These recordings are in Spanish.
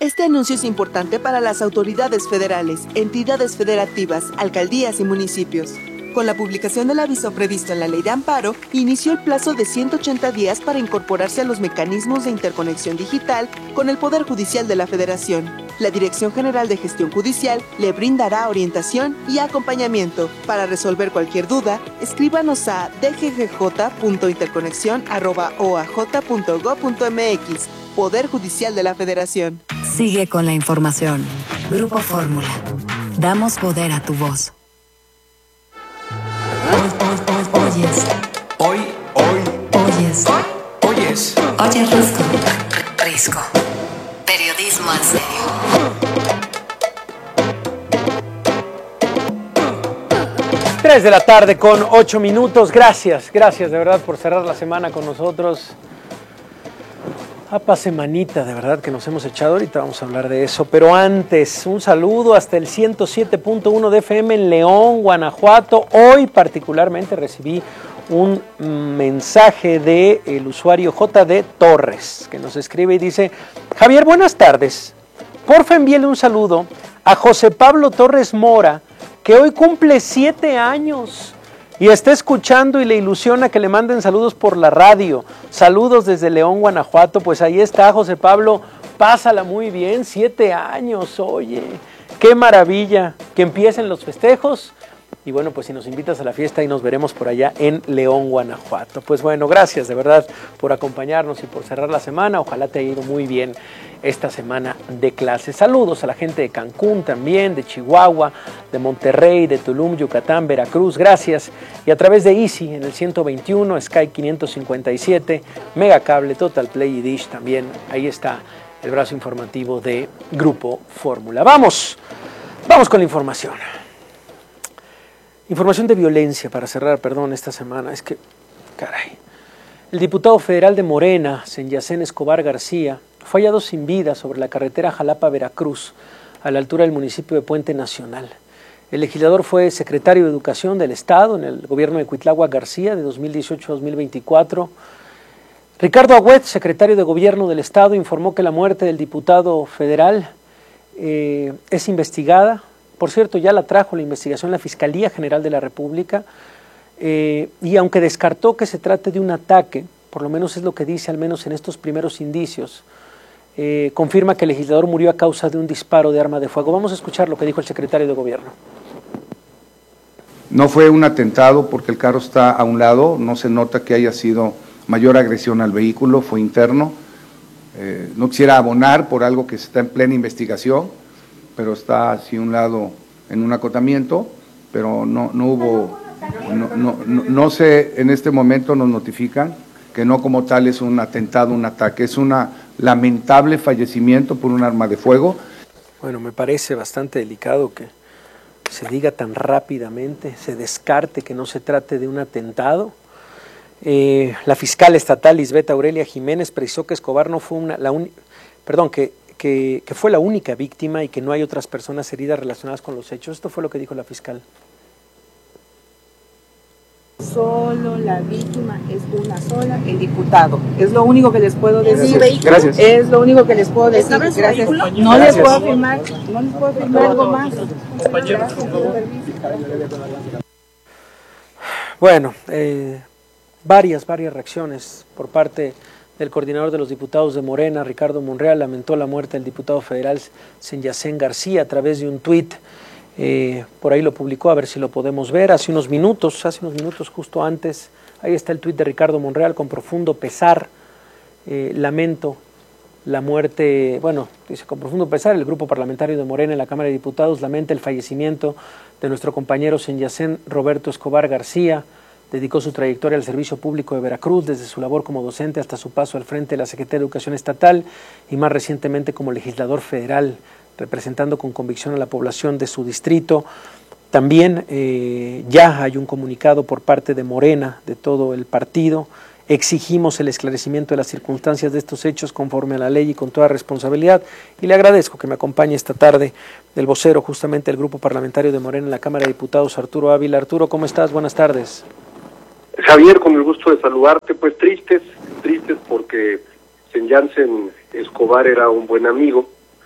Este anuncio es importante para las autoridades federales, entidades federativas, alcaldías y municipios. Con la publicación del aviso previsto en la Ley de Amparo, inició el plazo de 180 días para incorporarse a los mecanismos de interconexión digital con el Poder Judicial de la Federación. La Dirección General de Gestión Judicial le brindará orientación y acompañamiento. Para resolver cualquier duda, escríbanos a dggj.interconexión@oaj.gov.mx. Poder Judicial de la Federación. Sigue con la información. Grupo Fórmula. Damos poder a tu voz. Oyes. Oyes. Oyes Risco. Risco. Periodismo en serio. 3 de la tarde con 8 minutos. Gracias de verdad por cerrar la semana con nosotros. Semanita de verdad que nos hemos echado, ahorita vamos a hablar de eso, pero antes un saludo hasta el 107.1 de FM en León, Guanajuato. Hoy particularmente recibí un mensaje del usuario JD Torres, que nos escribe y dice: Javier, buenas tardes, porfa envíele un saludo a José Pablo Torres Mora, que hoy cumple 7 años y está escuchando y le ilusiona que le manden saludos por la radio. Saludos desde León, Guanajuato. Pues ahí está, José Pablo, pásala muy bien, 7 años, oye, qué maravilla, que empiecen los festejos. Y bueno, pues si nos invitas a la fiesta y nos veremos por allá en León, Guanajuato. Pues bueno, gracias de verdad por acompañarnos y por cerrar la semana. Ojalá te haya ido muy bien esta semana de clases. Saludos a la gente de Cancún también, de Chihuahua, de Monterrey, de Tulum, Yucatán, Veracruz. Gracias. Y a través de Easy en el 121, Sky 557, Megacable, Total Play y Dish también. Ahí está el brazo informativo de Grupo Fórmula. Vamos con la información. Información de violencia para cerrar, esta semana. Es que, caray. El diputado federal de Morena, Senyacén Escobar García, fue hallado sin vida sobre la carretera Jalapa-Veracruz, a la altura del municipio de Puente Nacional. El legislador fue secretario de Educación del Estado en el gobierno de Cuitláhuac García de 2018 a 2024. Ricardo Agüed, secretario de Gobierno del Estado, informó que la muerte del diputado federal es investigada. Por cierto, ya la trajo la investigación la Fiscalía General de la República y aunque descartó que se trate de un ataque, por lo menos es lo que dice al menos en estos primeros indicios, confirma que el legislador murió a causa de un disparo de arma de fuego. Vamos a escuchar lo que dijo el secretario de Gobierno. No fue un atentado porque el carro está a un lado, no se nota que haya sido mayor agresión al vehículo, fue interno. No quisiera abonar por algo que está en plena investigación, pero está así un lado en un acotamiento, pero no hubo, no sé, en este momento nos notifican que no como tal es un atentado, un ataque, es un lamentable fallecimiento por un arma de fuego. Bueno, me parece bastante delicado que se diga tan rápidamente, se descarte que no se trate de un atentado. La fiscal estatal Lisbeth Aurelia Jiménez precisó que Escobar no fue que fue la única víctima y que no hay otras personas heridas relacionadas con los hechos. Esto fue lo que dijo la fiscal. Solo la víctima es una sola, el diputado. Es lo único que les puedo decir. Gracias. Es lo único que les puedo decir. Gracias. No les puedo afirmar algo más. Bueno, varias reacciones por parte del coordinador de los diputados de Morena, Ricardo Monreal. Lamentó la muerte del diputado federal Senyacén García a través de un tuit. Por ahí lo publicó, a ver si lo podemos ver. Hace unos minutos justo antes, ahí está el tuit de Ricardo Monreal: con profundo pesar, lamento la muerte, dice: con profundo pesar, el grupo parlamentario de Morena en la Cámara de Diputados lamenta el fallecimiento de nuestro compañero Senyacén Roberto Escobar García. Dedicó su trayectoria al servicio público de Veracruz, desde su labor como docente hasta su paso al frente de la Secretaría de Educación Estatal y más recientemente como legislador federal, representando con convicción a la población de su distrito. También ya hay un comunicado por parte de Morena, de todo el partido. Exigimos el esclarecimiento de las circunstancias de estos hechos conforme a la ley y con toda responsabilidad. Y le agradezco que me acompañe esta tarde el vocero justamente del grupo parlamentario de Morena en la Cámara de Diputados, Arturo Ávila. Arturo, ¿cómo estás? Buenas tardes. Javier, con el gusto de saludarte. Pues tristes porque Senyacén Escobar era un buen amigo,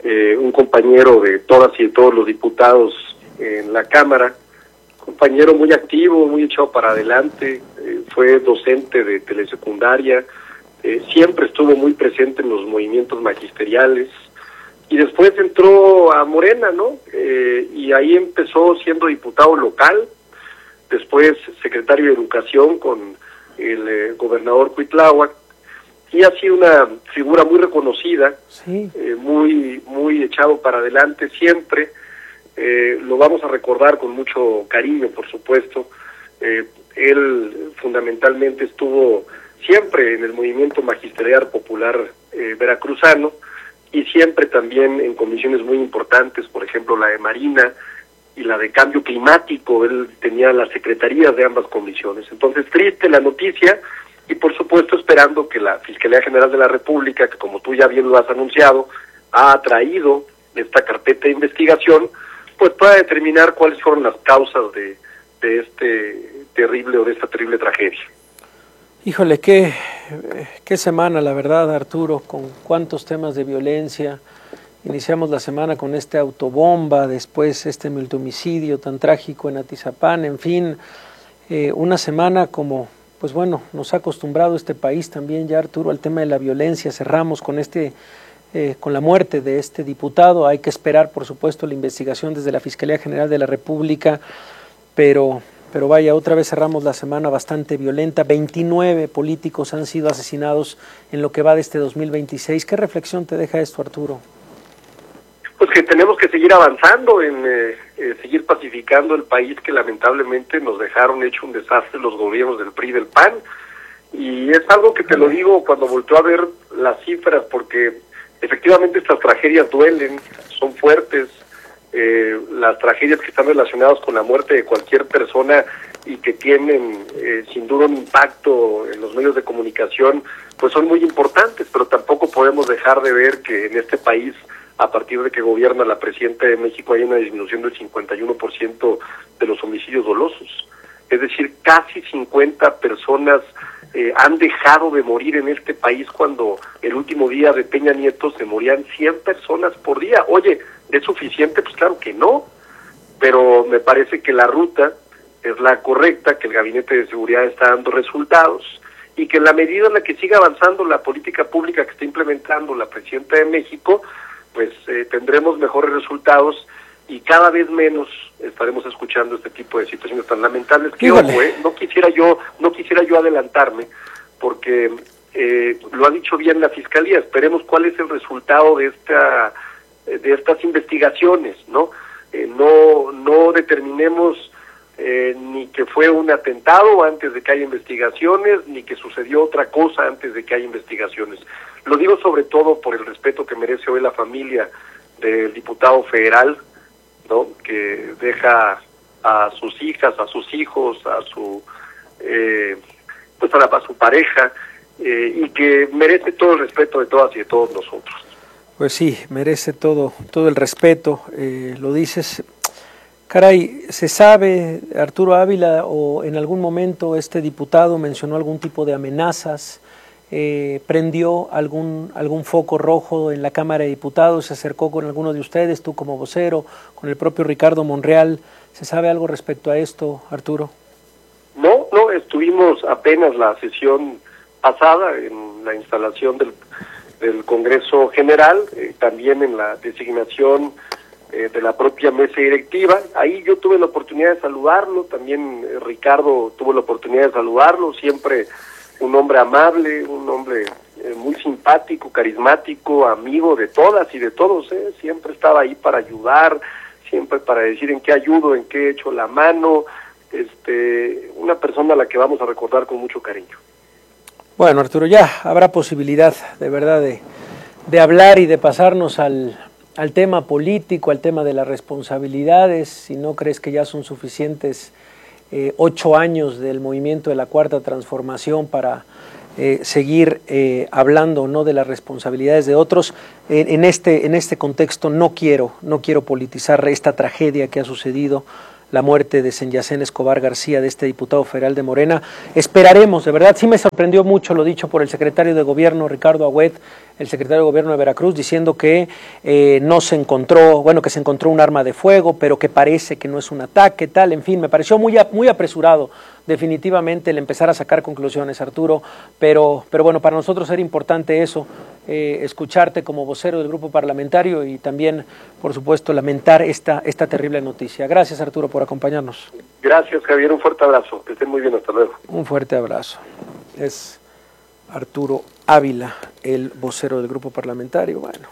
un compañero de todas y de todos los diputados en la Cámara, compañero muy activo, muy echado para adelante, fue docente de telesecundaria, siempre estuvo muy presente en los movimientos magisteriales, y después entró a Morena, ¿no? Y ahí empezó siendo diputado local, después secretario de Educación con el gobernador Cuitláhuac, y ha sido una figura muy reconocida, Sí. muy echado para adelante siempre. Lo vamos a recordar con mucho cariño, por supuesto. Él fundamentalmente estuvo siempre en el movimiento magisterial popular veracruzano, y siempre también en comisiones muy importantes, por ejemplo la de Marina y la de Cambio Climático. Él tenía las secretarías de ambas comisiones. Entonces, triste la noticia, y por supuesto esperando que la Fiscalía General de la República, que como tú ya bien lo has anunciado, ha traído esta carpeta de investigación, pues pueda determinar cuáles fueron las causas de esta terrible tragedia. Híjole, qué semana, la verdad, Arturo, con cuántos temas de violencia. Iniciamos la semana con este autobomba, después este multihomicidio tan trágico en Atizapán, en fin, una semana como, pues bueno, nos ha acostumbrado este país también ya, Arturo, al tema de la violencia. Cerramos con con la muerte de este diputado. Hay que esperar, por supuesto, la investigación desde la Fiscalía General de la República, pero vaya, otra vez cerramos la semana bastante violenta. 29 políticos han sido asesinados en lo que va de este 2026. ¿Qué reflexión te deja esto, Arturo? Pues que tenemos que seguir avanzando en seguir pacificando el país, que lamentablemente nos dejaron hecho un desastre los gobiernos del PRI y del PAN. Y es algo que te lo digo cuando volteo a ver las cifras, porque efectivamente estas tragedias duelen, son fuertes. Las tragedias que están relacionadas con la muerte de cualquier persona y que tienen sin duda un impacto en los medios de comunicación, pues son muy importantes, pero tampoco podemos dejar de ver que en este país, a partir de que gobierna la presidenta de México, hay una disminución del 51% de los homicidios dolosos. Es decir, casi 50 personas han dejado de morir en este país, cuando el último día de Peña Nieto se morían 100 personas por día. Oye, ¿es suficiente? Pues claro que no, pero me parece que la ruta es la correcta, que el Gabinete de Seguridad está dando resultados, y que en la medida en la que siga avanzando la política pública que está implementando la presidenta de México, pues tendremos mejores resultados, y cada vez menos estaremos escuchando este tipo de situaciones tan lamentables. Que ojo, no quisiera yo adelantarme, porque lo ha dicho bien la Fiscalía. Esperemos cuál es el resultado de estas investigaciones, ¿no? No determinemos ni que fue un atentado antes de que haya investigaciones, ni que sucedió otra cosa antes de que haya investigaciones. Lo digo sobre todo por el respeto que merece hoy la familia del diputado federal, ¿no? Que deja a sus hijas, a sus hijos, a su pareja, y que merece todo el respeto de todas y de todos nosotros. Pues sí, merece todo el respeto. Lo dices. Caray, ¿se sabe, Arturo Ávila, o en algún momento este diputado mencionó algún tipo de amenazas? ¿Prendió algún foco rojo en la Cámara de Diputados? ¿Se acercó con alguno de ustedes, tú como vocero, con el propio Ricardo Monreal? ¿Se sabe algo respecto a esto, Arturo? No, estuvimos apenas la sesión pasada en la instalación del Congreso General, también en la designación de la propia mesa directiva. Ahí yo tuve la oportunidad de saludarlo, también Ricardo tuvo la oportunidad de saludarlo, siempre un hombre amable, un hombre muy simpático, carismático, amigo de todas y de todos, siempre estaba ahí para ayudar, siempre para decir en qué ayudo, en qué echo la mano, una persona a la que vamos a recordar con mucho cariño. Bueno, Arturo, ya habrá posibilidad de verdad de hablar y de pasarnos al tema político, al tema de las responsabilidades. Si no crees que ya son suficientes 8 años del movimiento de la Cuarta Transformación para seguir hablando, ¿no?, de las responsabilidades de otros. En este contexto no quiero politizar esta tragedia que ha sucedido. la muerte de Senyacén Escobar García, de este diputado federal de Morena. Esperaremos, de verdad, sí me sorprendió mucho lo dicho por el secretario de Gobierno, Ricardo Agüed, el secretario de Gobierno de Veracruz, diciendo que no se encontró, bueno, que se encontró un arma de fuego, pero que parece que no es un ataque, tal, en fin, me pareció muy apresurado definitivamente el empezar a sacar conclusiones, Arturo, pero bueno, para nosotros era importante eso, escucharte como vocero del grupo parlamentario y también, por supuesto, lamentar esta terrible noticia. Gracias, Arturo, por acompañarnos. Gracias, Javier, un fuerte abrazo, que estén muy bien, hasta luego. Un fuerte abrazo. Es Arturo Ávila, el vocero del grupo parlamentario. Bueno,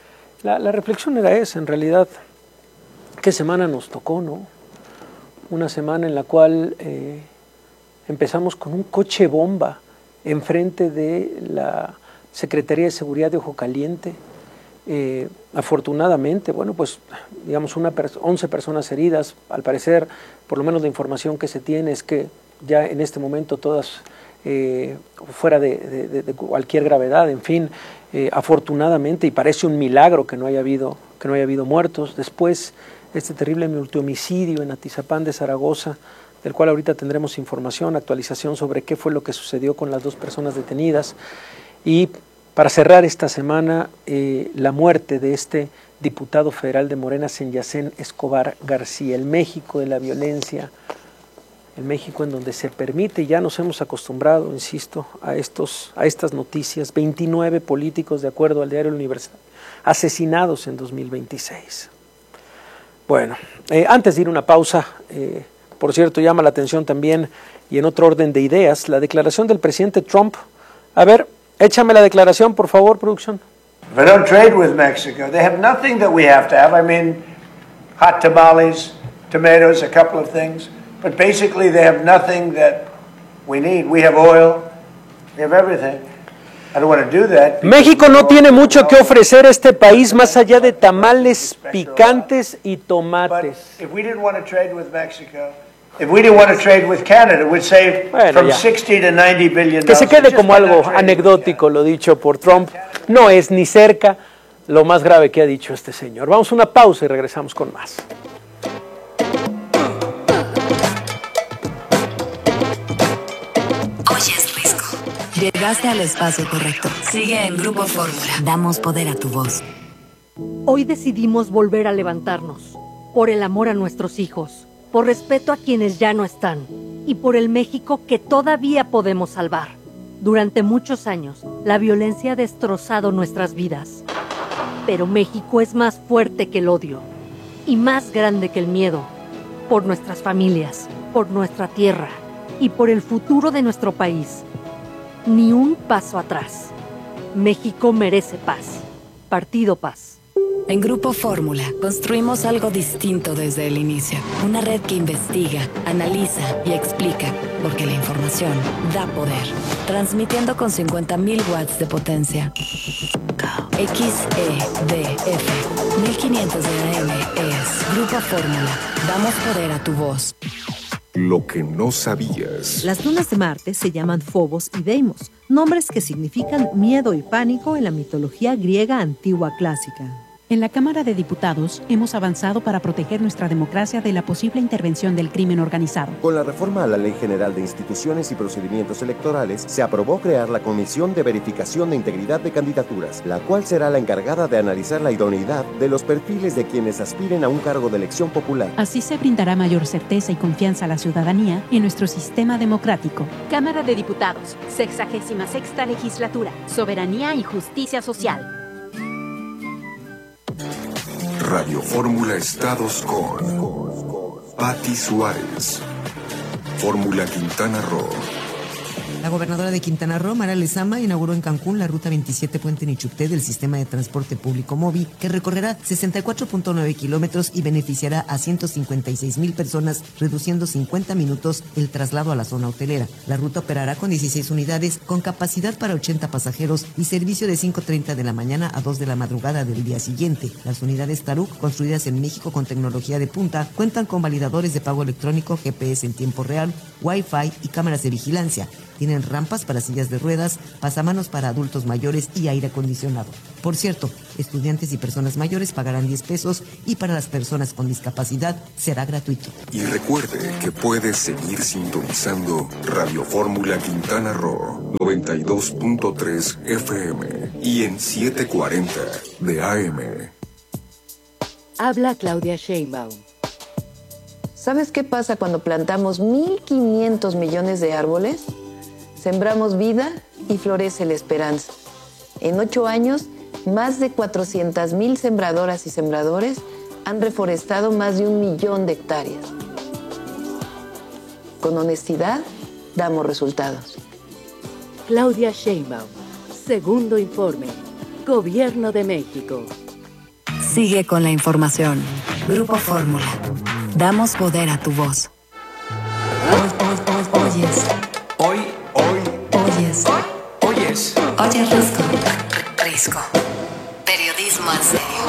la reflexión era esa, en realidad, ¿qué semana nos tocó, no? Una semana en la cual empezamos con un coche bomba enfrente de la Secretaría de Seguridad de Ojo Caliente. Afortunadamente, bueno, pues digamos 11 personas heridas. Al parecer, por lo menos la información que se tiene es que ya en este momento todas fuera de cualquier gravedad, en fin, afortunadamente, y parece un milagro que no haya habido muertos. Después, este terrible multihomicidio en Atizapán de Zaragoza, del cual ahorita tendremos información, actualización sobre qué fue lo que sucedió con las 2 personas detenidas. Y para cerrar esta semana, la muerte de este diputado federal de Morena, Senyacén Escobar García, el México de la violencia, el México en donde se permite, ya nos hemos acostumbrado, insisto, a estas noticias, 29 políticos, de acuerdo al diario El Universal, asesinados en 2026. Bueno, antes de ir a una pausa, por cierto, llama la atención también, y en otro orden de ideas, la declaración del presidente Trump. A ver, échame la declaración, por favor, producción. If I don't trade with Mexico, they have nothing that we have to have. I mean, hot tamales, tomatoes, a couple of things. But basically they have nothing that we need. We have oil, we have everything. I don't want to do that. México no tiene mucho que ofrecer a este país más allá de tamales picantes y tomates. But if we didn't want to trade with Mexico, if we didn't want to trade with Canada, we'd save from 60 to 90 billion. Que se quede como algo anecdótico lo dicho por Trump. No es ni cerca lo más grave que ha dicho este señor. Vamos a una pausa y regresamos con más. Oyes Risco. Llegaste al espacio correcto. Sigue en Grupo Fórmula. Damos poder a tu voz. Hoy decidimos volver a levantarnos. Por el amor a nuestros hijos. Por respeto a quienes ya no están. Y por el México que todavía podemos salvar. Durante muchos años, la violencia ha destrozado nuestras vidas. Pero México es más fuerte que el odio. Y más grande que el miedo. Por nuestras familias. Por nuestra tierra. Y por el futuro de nuestro país. Ni un paso atrás. México merece paz. Partido Paz. En Grupo Fórmula construimos algo distinto desde el inicio. Una red que investiga, analiza y explica, porque la información da poder. Transmitiendo con 50.000 watts de potencia. XEDF 1500 de AM es Grupo Fórmula. Damos poder a tu voz. Lo que no sabías. Las lunas de Marte se llaman Phobos y Deimos, nombres que significan miedo y pánico en la mitología griega antigua clásica. En la Cámara de Diputados hemos avanzado para proteger nuestra democracia de la posible intervención del crimen organizado. Con la reforma a la Ley General de Instituciones y Procedimientos Electorales, se aprobó crear la Comisión de Verificación de Integridad de Candidaturas, la cual será la encargada de analizar la idoneidad de los perfiles de quienes aspiren a un cargo de elección popular. Así se brindará mayor certeza y confianza a la ciudadanía en nuestro sistema democrático. Cámara de Diputados, 66ª Legislatura, Soberanía y Justicia Social. Radio Fórmula Estados con Patti Suárez. Fórmula Quintana Roo. La gobernadora de Quintana Roo, Mara Lezama, inauguró en Cancún la ruta 27 Puente Nichupté del sistema de transporte público MOVI, que recorrerá 64.9 kilómetros y beneficiará a 156,000 personas, reduciendo 50 minutos el traslado a la zona hotelera. La ruta operará con 16 unidades, con capacidad para 80 pasajeros y servicio de 5:30 de la mañana a 2 de la madrugada del día siguiente. Las unidades Taruk, construidas en México con tecnología de punta, cuentan con validadores de pago electrónico, GPS en tiempo real, Wi-Fi y cámaras de vigilancia. Tienen rampas para sillas de ruedas, pasamanos para adultos mayores y aire acondicionado. Por cierto, estudiantes y personas mayores pagarán 10 pesos y para las personas con discapacidad será gratuito. Y recuerde que puede seguir sintonizando Radio Fórmula Quintana Roo, 92.3 FM y en 740 de AM. Habla Claudia Sheinbaum. ¿Sabes qué pasa cuando plantamos 1.500 millones de árboles? Sembramos vida y florece la esperanza. En 8 años, más de 400,000 sembradoras y sembradores han reforestado más de 1 millón de hectáreas. Con honestidad, damos resultados. Claudia Sheinbaum, segundo informe. Gobierno de México. Sigue con la información. Grupo Fórmula. Damos poder a tu voz. Oyes. Oyes. Oyes Risco. Periodismo en serio.